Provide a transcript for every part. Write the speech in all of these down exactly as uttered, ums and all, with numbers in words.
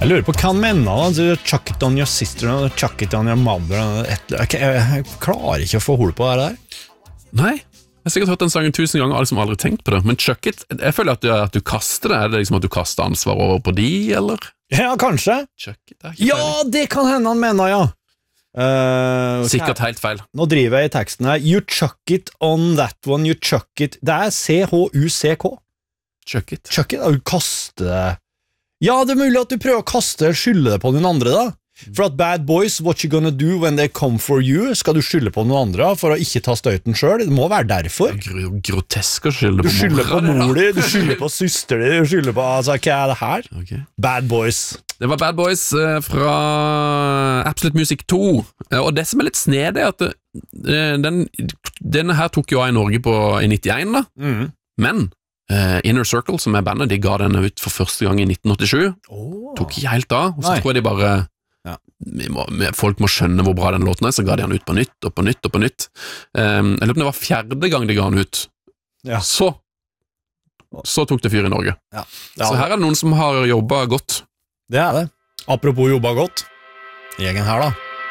Jeg lurer på hva han mener da, chuck it on your sister, chuck it on your mother, et, jeg, jeg, jeg klarer ikke å få hold på det der. Nei, jeg har sikkert hørt den sangen tusen ganger, og liksom aldri tenkt på det, men chuck it, jeg føler at du, at du kaster det, er det liksom at du kaster ansvar over på de, eller? Ja, kanskje. Chuck it, det er ikke Ja, feil. det kan hende han mener, ja. Uh, Sikkert helt feil. Nå driver jeg i teksten her. You chuck it on that one, you chuck it. Det er C H U C K. Chuck it. Chuck it, og du kaster det. Ja, det er mulig at du prøver å kaste, skylde det på noen andre da. For at bad boys, what you gonna do when they come for you? Skal du skylde på noen andre for å ikke ta støyten selv? Det må være derfor. Gr grotesk å skylde Du på skylder på mora, mor di, du skylder på søster di, du skylder på, altså, hva er det her? Okay. Bad boys. Det var Bad Boys eh, fra Absolute Music to, eh, og det som er litt snedig er at eh, den, denne her tok jo av i Norge på, i nittien da, Mm. men eh, Inner Circle, som er bandet, de ga denne ut for første gang i nitten åttisju, Oh. tok ikke helt av, og så Nei. tror jeg de bare Ja. vi må, vi, folk må skjønne hvor bra den låten er, så ga de den ut på nytt, og på nytt, og på nytt. Um, jeg lurer på om det var fjerde gang de ga den ut. Ja. Så, så tok det fyr i Norge. Ja. Ja. Så her er det noen som har jobbet godt. Det er det. Apropos jobba godt. Gjengen her da.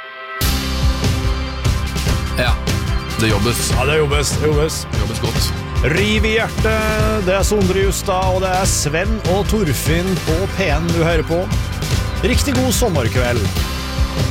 Ja, det jobbes. Ja, det jobbes, det jobbes. Det jobbes godt. Riv i hjertet, det er Sondre Justad, og det er Sven og Torfinn på P N du hører på. Riktig god sommerkveld.